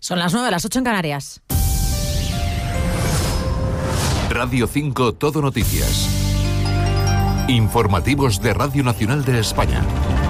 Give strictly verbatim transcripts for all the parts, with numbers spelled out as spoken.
Son las nueve, las ocho en Canarias. Radio cinco Todo Noticias. Informativos de Radio Nacional de España.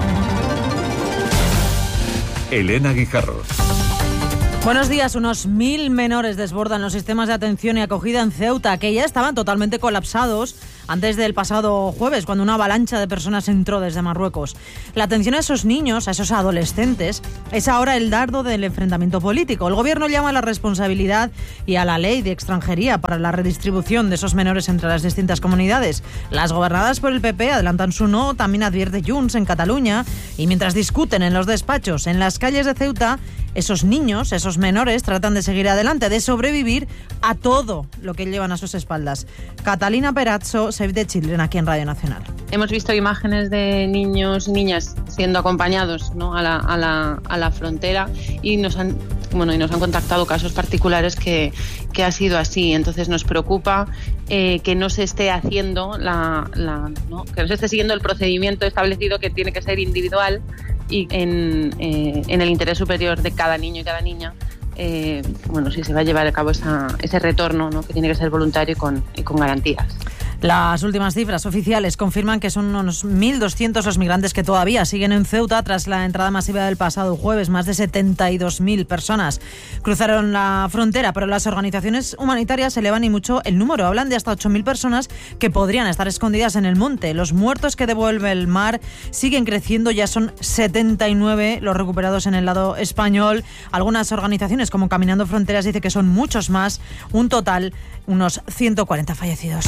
Elena Guijarro. Buenos días. Unos mil menores desbordan los sistemas de atención y acogida en Ceuta, que ya estaban totalmente colapsados antes del pasado jueves, cuando una avalancha de personas entró desde Marruecos. La atención a esos niños, a esos adolescentes, es ahora el dardo del enfrentamiento político. El gobierno llama a la responsabilidad y a la ley de extranjería para la redistribución de esos menores entre las distintas comunidades. Las gobernadas por el P P adelantan su no, también advierte Junts en Cataluña, y mientras discuten en los despachos en las calles de Ceuta, esos niños, esos menores, tratan de seguir adelante, de sobrevivir a todo lo que llevan a sus espaldas. Catalina Perazzo, Save the Children, aquí en Radio Nacional. Hemos visto imágenes de niños y niñas siendo acompañados, ¿no?, a la, a la, a la frontera, y nos han, bueno, y nos han contactado casos particulares que, que ha sido así. Entonces nos preocupa eh, que no se esté haciendo la, la, ¿no? que no se esté siguiendo el procedimiento establecido, que tiene que ser individual y en, eh, en el interés superior de cada niño y cada niña. Eh, bueno, si se va a llevar a cabo esa, ese retorno, ¿no?, que tiene que ser voluntario y con, y con garantías. Las últimas cifras oficiales confirman que son unos mil doscientos los migrantes que todavía siguen en Ceuta tras la entrada masiva del pasado jueves. Más de setenta y dos mil personas cruzaron la frontera, pero las organizaciones humanitarias elevan y mucho el número. Hablan de hasta ocho mil personas que podrían estar escondidas en el monte. Los muertos que devuelve el mar siguen creciendo, ya son setenta y nueve los recuperados en el lado español. Algunas organizaciones, como Caminando Fronteras, dicen que son muchos más, un total unos ciento cuarenta fallecidos.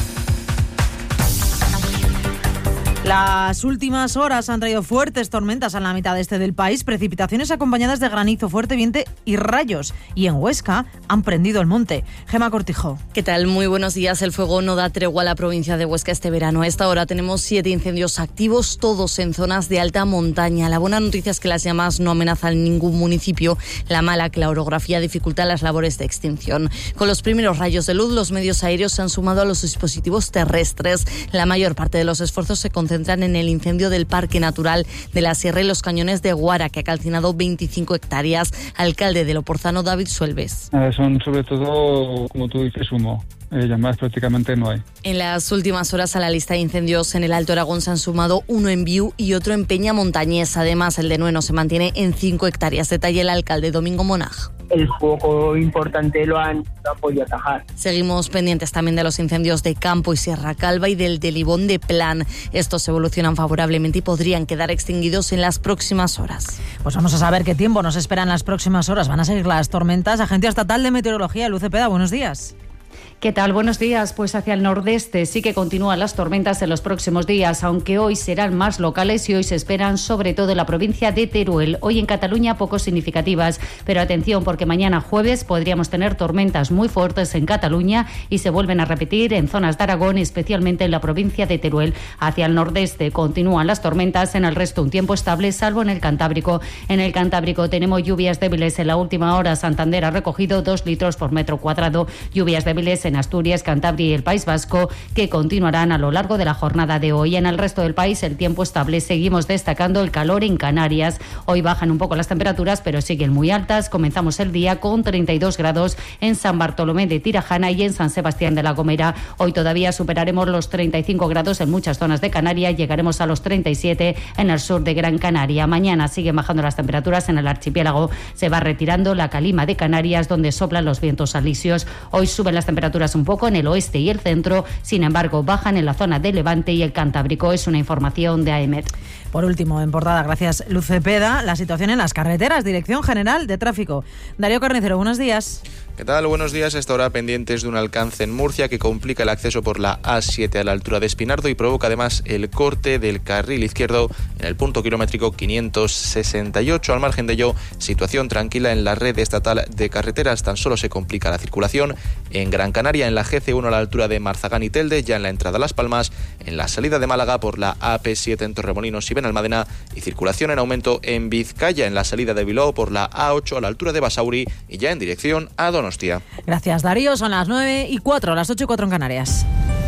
Las últimas horas han traído fuertes tormentas a la mitad este del país, precipitaciones acompañadas de granizo, fuerte viento y rayos. Y en Huesca han prendido el monte. Gema Cortijo. ¿Qué tal? Muy buenos días. El fuego no da tregua a la provincia de Huesca este verano. A esta hora tenemos siete incendios activos, todos en zonas de alta montaña. La buena noticia es que las llamas no amenazan ningún municipio. La mala, que la orografía dificulta las labores de extinción. Con los primeros rayos de luz, los medios aéreos se han sumado a los dispositivos terrestres. La mayor parte de los esfuerzos se concentran centran en el incendio del Parque Natural de la Sierra y los Cañones de Guara, que ha calcinado veinticinco hectáreas. Alcalde de Loporzano, David Suelves. Eh, son sobre todo, como tú dices, humo. Eh, llamadas prácticamente no hay. En las últimas horas a la lista de incendios en el Alto Aragón se han sumado uno en Viu y otro en Peña Montañés. Además, el de Nueno se mantiene en cinco hectáreas. Detalla el alcalde Domingo Monaj. El foco importante lo han, lo han podido atajar. Seguimos pendientes también de los incendios de Campo y Sierra Calva y del de Libón de Plan. Estos evolucionan favorablemente y podrían quedar extinguidos en las próximas horas. Pues vamos a saber qué tiempo nos espera en las próximas horas. Van a seguir las tormentas. Agencia Estatal de Meteorología, Luz Cepeda, buenos días. ¿Qué tal? Buenos días. Pues hacia el nordeste sí que continúan las tormentas en los próximos días, aunque hoy serán más locales y hoy se esperan sobre todo en la provincia de Teruel. Hoy en Cataluña poco significativas, pero atención porque mañana jueves podríamos tener tormentas muy fuertes en Cataluña y se vuelven a repetir en zonas de Aragón, especialmente en la provincia de Teruel. Hacia el nordeste continúan las tormentas, en el resto un tiempo estable, salvo en el Cantábrico. En el Cantábrico tenemos lluvias débiles. En la última hora Santander ha recogido dos litros por metro cuadrado. Lluvias débiles en Asturias, Cantabria y el País Vasco, que continuarán a lo largo de la jornada de hoy. En el resto del país el tiempo estable. Seguimos destacando el calor en Canarias. Hoy bajan un poco las temperaturas, pero siguen muy altas. Comenzamos el día con treinta y dos grados en San Bartolomé de Tirajana y en San Sebastián de la Gomera. Hoy todavía superaremos los treinta y cinco grados en muchas zonas de Canarias. Llegaremos a los treinta y siete en el sur de Gran Canaria. Mañana siguen bajando las temperaturas en el archipiélago. Se va retirando la calima de Canarias, donde soplan los vientos alisios. Hoy suben las temperaturas un poco en el oeste y el centro, sin embargo bajan en la zona de Levante y el Cantábrico. Es una información de A E M E T. Por último, en portada, gracias Luz Cepeda, la situación en las carreteras, Dirección General de Tráfico. Darío Carnicero, buenos días. ¿Qué tal? Buenos días. Esta hora pendientes de un alcance en Murcia que complica el acceso por la A siete a la altura de Espinardo y provoca además el corte del carril izquierdo en el punto kilométrico quinientos sesenta y ocho. Al margen de ello, situación tranquila en la red estatal de carreteras. Tan solo se complica la circulación en Gran Canaria, en la G C uno a la altura de Marzagán y Telde, ya en la entrada a Las Palmas, en la salida de Málaga por la A P siete en Torremolinos y Benalmádena, y circulación en aumento en Vizcaya, en la salida de Bilbao por la A ocho a la altura de Basauri y ya en dirección a Donostia. Gracias, Darío. Son las nueve y cuatro, las ocho y cuatro en Canarias.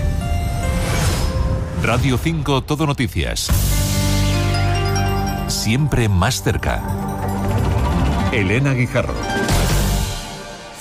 Radio cinco Todo Noticias. Siempre más cerca. Elena Guijarro.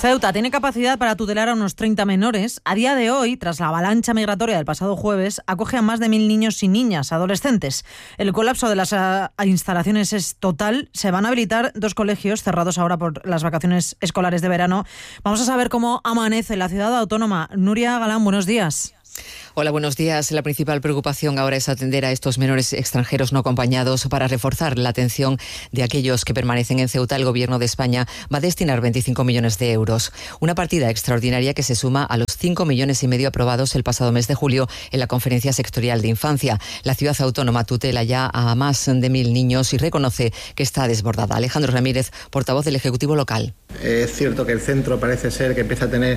Ceuta tiene capacidad para tutelar a unos treinta menores. A día de hoy, tras la avalancha migratoria del pasado jueves, acoge a más de mil niños y niñas, adolescentes. El colapso de las a, instalaciones es total. Se van a habilitar dos colegios cerrados ahora por las vacaciones escolares de verano. Vamos a saber cómo amanece la ciudad autónoma. Nuria Galán, buenos días. Hola, buenos días. La principal preocupación ahora es atender a estos menores extranjeros no acompañados. Para reforzar la atención de aquellos que permanecen en Ceuta, el Gobierno de España va a destinar veinticinco millones de euros. Una partida extraordinaria que se suma a los cinco millones y medio aprobados el pasado mes de julio en la Conferencia Sectorial de Infancia. La ciudad autónoma tutela ya a más de mil niños y reconoce que está desbordada. Alejandro Ramírez, portavoz del Ejecutivo local. Es cierto que el centro parece ser que empieza a tener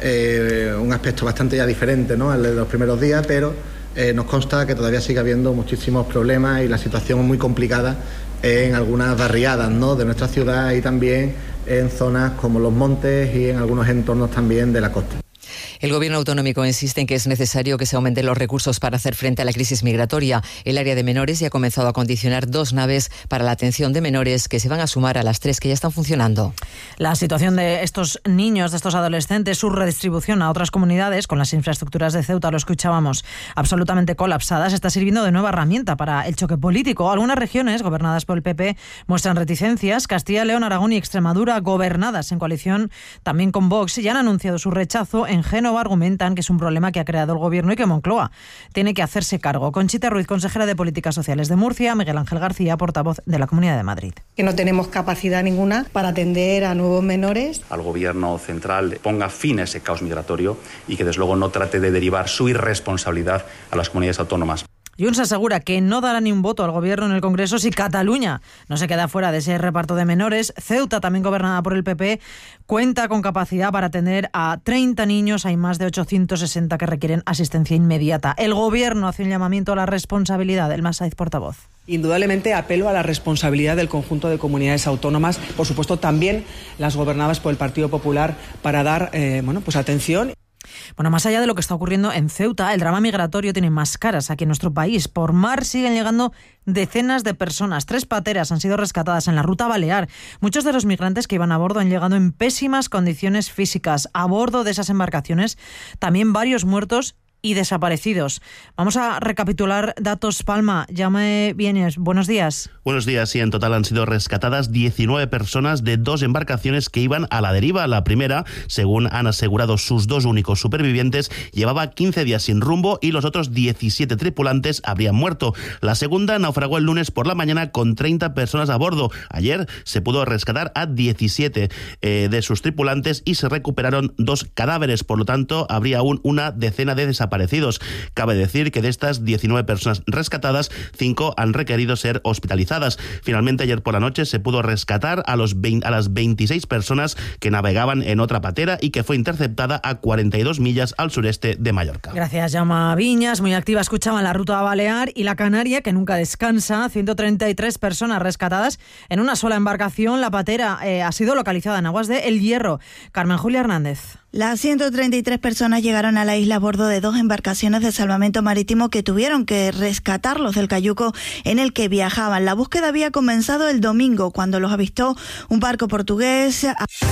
eh, un aspecto bastante ya diferente, ¿no?, al de los primeros días, pero eh, nos consta que todavía sigue habiendo muchísimos problemas y la situación es muy complicada en algunas barriadas, ¿no?, de nuestra ciudad y también en zonas como los montes y en algunos entornos también de la costa. El Gobierno autonómico insiste en que es necesario que se aumenten los recursos para hacer frente a la crisis migratoria. El área de menores ya ha comenzado a acondicionar dos naves para la atención de menores que se van a sumar a las tres que ya están funcionando. La situación de estos niños, de estos adolescentes, su redistribución a otras comunidades, con las infraestructuras de Ceuta, lo escuchábamos, absolutamente colapsadas, está sirviendo de nueva herramienta para el choque político. Algunas regiones, gobernadas por el P P, muestran reticencias. Castilla, León, Aragón y Extremadura, gobernadas en coalición también con Vox, ya han anunciado su rechazo. En Génova argumentan que es un problema que ha creado el Gobierno y que Moncloa tiene que hacerse cargo. Conchita Ruiz, consejera de Políticas Sociales de Murcia, Miguel Ángel García, portavoz de la Comunidad de Madrid. Que no tenemos capacidad ninguna para atender a nuevos menores. Al Gobierno central ponga fin a ese caos migratorio y que desde luego no trate de derivar su irresponsabilidad a las comunidades autónomas. Junts asegura que no dará ni un voto al Gobierno en el Congreso si Cataluña no se queda fuera de ese reparto de menores. Ceuta, también gobernada por el P P, cuenta con capacidad para atender a treinta niños. Hay más de ochocientos sesenta que requieren asistencia inmediata. El Gobierno hace un llamamiento a la responsabilidad. El Masaiz, portavoz. Indudablemente apelo a la responsabilidad del conjunto de comunidades autónomas, por supuesto también las gobernadas por el Partido Popular, para dar eh, bueno, pues atención. Bueno, más allá de lo que está ocurriendo en Ceuta, el drama migratorio tiene más caras aquí en nuestro país. Por mar siguen llegando decenas de personas. Tres pateras han sido rescatadas en la ruta balear. Muchos de los migrantes que iban a bordo han llegado en pésimas condiciones físicas. A bordo de esas embarcaciones también varios muertos y desaparecidos. Vamos a recapitular datos. Palma, llame Vienes, buenos días. Buenos días, sí, en total han sido rescatadas diecinueve personas de dos embarcaciones que iban a la deriva. La primera, según han asegurado sus dos únicos supervivientes, llevaba quince días sin rumbo y los otros diecisiete tripulantes habrían muerto. La segunda naufragó el lunes por la mañana con treinta personas a bordo. Ayer se pudo rescatar a diecisiete eh, de sus tripulantes y se recuperaron dos cadáveres. Por lo tanto, habría aún una decena de desaparecidos. Cabe decir que de estas diecinueve personas rescatadas, cinco han requerido ser hospitalizadas. Finalmente, ayer por la noche se pudo rescatar a, los veinte, a las veintiséis personas que navegaban en otra patera y que fue interceptada a cuarenta y dos millas al sureste de Mallorca. Gracias, Llama Viñas. Muy activa escuchaban la ruta balear y la Canaria, que nunca descansa. ciento treinta y tres personas rescatadas en una sola embarcación. La patera eh, ha sido localizada en aguas de El Hierro. Carmen Julia Hernández. Las ciento treinta y tres personas llegaron a la isla a bordo de dos embarcaciones de salvamento marítimo que tuvieron que rescatarlos del cayuco en el que viajaban. La búsqueda había comenzado el domingo cuando los avistó un barco portugués.